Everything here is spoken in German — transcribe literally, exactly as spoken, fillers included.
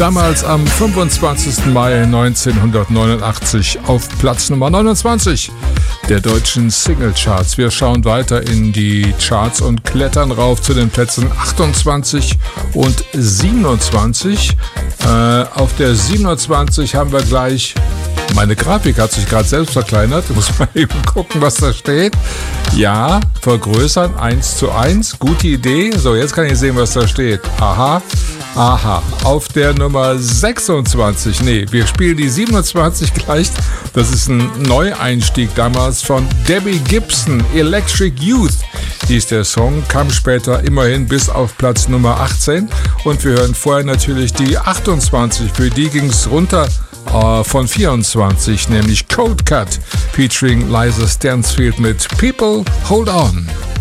Damals am fünfundzwanzigsten Mai neunzehnhundertneunundachtzig auf Platz Nummer neunundzwanzig der deutschen Singlecharts. Wir schauen weiter in die Charts und klettern rauf zu den Plätzen achtundzwanzig und siebenundzwanzig. Äh, auf der siebenundzwanzig haben wir gleich... Meine Grafik hat sich gerade selbst verkleinert. Ich muss mal eben gucken, was da steht. Ja, vergrößern, eins zu eins. Gute Idee. So, jetzt kann ich sehen, was da steht. Aha, aha. Auf der Nummer sechsundzwanzig, nee, wir spielen die siebenundzwanzig gleich. Das ist ein Neueinstieg damals von Debbie Gibson. Electric Youth hieß der Song, kam später immerhin bis auf Platz Nummer achtzehn. Und wir hören vorher natürlich die achtundzwanzig. Für die ging es runter von vierundzwanzig, nämlich Cold Cut featuring Liza Stansfield mit People Hold On.